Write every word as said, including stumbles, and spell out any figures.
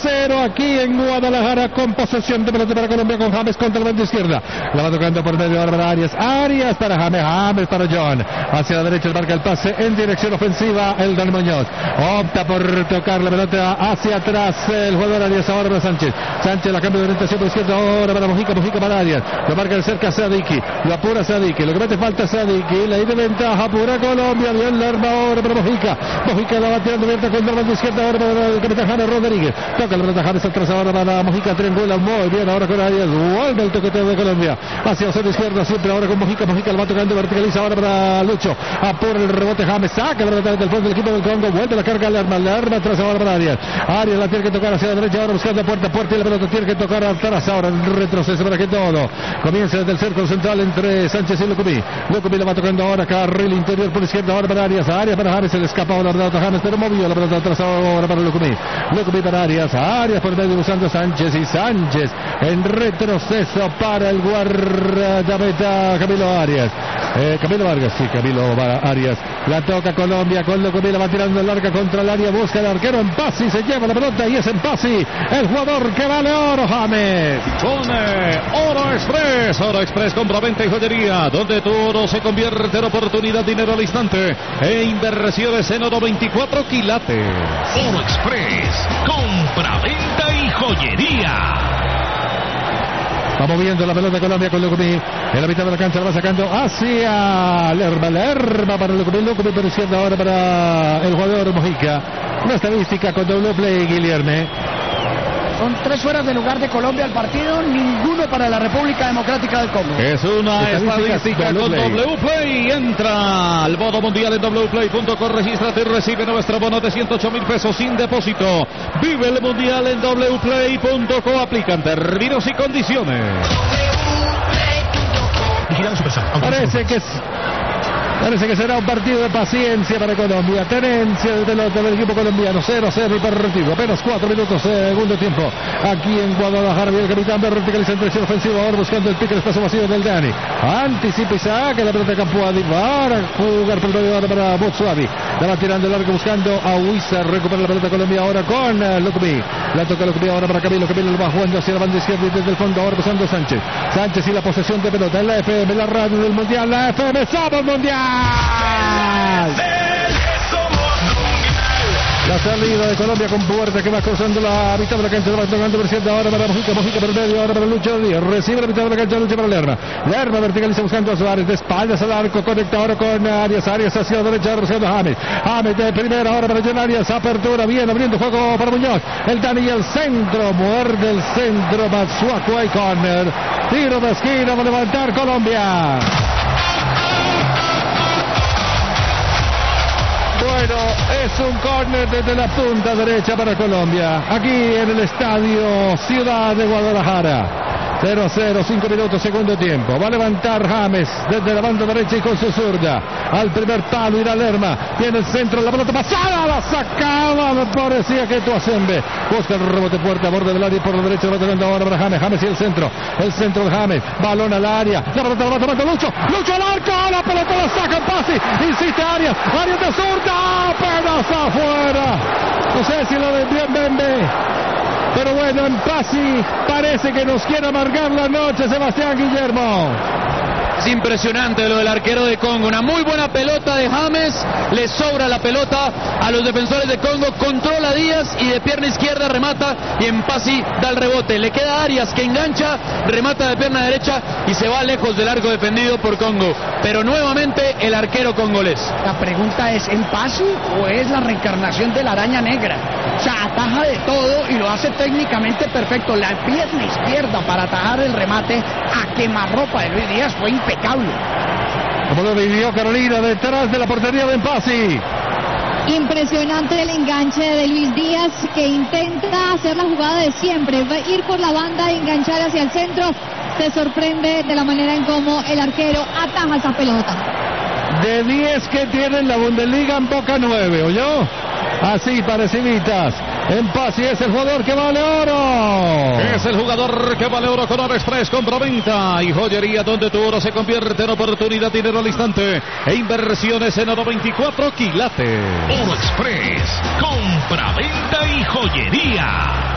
cero aquí en Guadalajara, con posesión de pelota para Colombia, con James contra la banda izquierda. La va tocando por medio ahora para Arias. Arias para James, James para John. Hacia la derecha marca el pase en dirección ofensiva. El Dani Muñoz opta por tocar la pelota hacia atrás. El jugador Arias ahora para Sánchez. Sánchez la cambia de orientación por izquierda ahora para Mojica, Mojica para Arias. Lo marca de cerca Sadiki. Lo apura Sadiki. Lo que mete falta Sadiki. La de ventaja pura Colombia. Bien Lerma ahora para Mojica. Mojica la va tirando abierta con la banda izquierda ahora para el capitán James Rodríguez. Toca la pelota James atrás ahora para Mojica. Triangula muy bien ahora con Arias. Vuelve el toqueteo de Colombia. Hacia el centro izquierdo siempre ahora con Mojica. Mojica la va tocando, verticaliza ahora para Lucho. Apura el rebote James. Saca la pelota del fondo del equipo del Congo. Vuelve la carga Lerma. Lerma atrás ahora para Arias. Arias la tiene que tocar hacia la derecha ahora buscando puerta. Puerta y la pelota tiene que tocar atrás ahora. Retrocede para que todo comienza desde el cerco central entre Sánchez y Lucumí. Lucumí la va tocando ahora. Carril interior por izquierda ahora para Arias. Arias para James. Se le escapa ahora la pelota James, pero movió la pelota atrás ahora para Lucumí. Lucumí para Arias. Arias por medio usando Sánchez y Sánchez en retroceso para el guardameta Camilo Arias. Eh, Camilo Vargas, sí, Camilo Arias. La toca Colombia con Lucumí, la va tirando larga contra el área. Busca el arquero en Pasi. Se lleva la pelota y es en Pasi el jugador que vale oro, James. Con eh, Oro Express. Oro Express, compra-venta y joyería, donde tu oro se convierte en oportunidad, dinero al instante e inversiones en oro veinticuatro quilates. Oro Express, compra-venta y joyería. Va moviendo la pelota Colombia con Lucumí. En la mitad de la cancha la va sacando hacia Lerma. Lerma para Lucumí. Lucumí por izquierda ahora para el jugador Mojica. Una estadística con doble play, Guilherme. Son tres fueras de lugar de Colombia al partido, ninguno para la República Democrática del Congo. Es una estadística con W Play. Entra al bono mundial en w play punto com, regístrate y recibe nuestro bono de ciento ocho mil pesos sin depósito. Vive el mundial en w play punto com. Aplican términos y condiciones. Parece que es... Parece que será un partido de paciencia para Colombia. Tenencia de pelota del equipo colombiano. cero cero y partido. Apenas cuatro minutos, segundo tiempo. Aquí en Guadalajara, el capitán verticaliza en dirección ofensiva. Ahora buscando el pique, el espacio vacío del Dani. Anticipa y saca la pelota de Campoadi. Va a jugar por el medio ahora para Botsuavi. La va tirando largo buscando a Huiza. Recupera la pelota Colombia ahora con uh, Lucumí. La toca Lucumí ahora para Camilo. Camilo lo va jugando hacia la banda izquierda y desde el fondo. Ahora pasando Sánchez. Sánchez y la posesión de pelota. En la F M, la radio del Mundial. La F M, somos Mundial. La salida de Colombia con Puerta que va cruzando la mitad de la cancha, la va tocando por cierto ahora para Mojica, Mojica por el medio, ahora para Lucho Díaz, recibe la mitad de la cancha, Lucho para Lerma. Lerma verticaliza buscando a Suárez, de espaldas al arco, conecta ahora con Arias, Arias hacia la derecha, buscando a James. James de primera, ahora para John Arias, apertura, bien, abriendo juego para Muñoz. El Dani y el centro, muerde el centro, Matsuaku y corner. Tiro de esquina, va a levantar Colombia. Bueno, es un córner desde la punta derecha para Colombia. Aquí en el estadio Ciudad de Guadalajara. cero cero, cinco minutos, segundo tiempo. Va a levantar James desde la banda derecha y con su zurda. Al primer palo irá Lerma. Tiene el centro, la pelota pasada, la sacaba. Me parecía que Tuazembe busca el rebote puerta, borde del área por la derecha. Va tocando ahora para James. James y el centro. El centro de James. Balón al área. La pelota la va tomando Lucho. Lucho al arco. La pelota la saca en pase. Insiste Arias. Arias de zurda. Apenas afuera. No sé si lo de bien Bembe. Pero bueno, en Pasi parece que nos quiere amargar la noche Sebastián Guillermo. Es impresionante lo del arquero de Congo, una muy buena pelota de James, le sobra la pelota a los defensores de Congo, controla a Díaz y de pierna izquierda remata y en Pasi da el rebote, le queda a Arias que engancha, remata de pierna derecha y se va lejos del arco defendido por Congo, pero nuevamente el arquero congolés. La pregunta es, ¿en Pasi o es la reencarnación de la araña negra? O sea, ataja de todo y lo hace técnicamente perfecto, la pierna izquierda para atajar el remate a quemarropa de Luis Díaz fue impecable. Como lo vivió Carolina detrás de la portería de Pasi. Impresionante el enganche de Luis Díaz que intenta hacer la jugada de siempre, va a ir por la banda y enganchar hacia el centro. Se sorprende de la manera en cómo el arquero ataja esa pelota. De diez que tiene en la Bundesliga, en Boca nueve, ¿oyó? Así pareciditas. En Pasi es el jugador que vale oro. Es el jugador que vale oro con Oro Express. Compra-venta y joyería donde tu oro se convierte en oportunidad, dinero al instante e inversiones en oro veinticuatro quilates. Oro Express, compra-venta y joyería.